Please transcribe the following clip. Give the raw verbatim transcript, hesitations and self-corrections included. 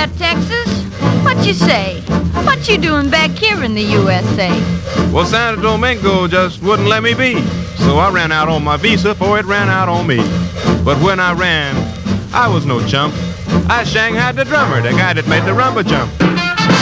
that, Texas? What you say? What you doing back here in the U S A? Well, Santo Domingo just wouldn't let me be, so I ran out on my visa before it ran out on me. But when I ran, I was no chump. I shanghaied the drummer, the guy that made the rumba jump.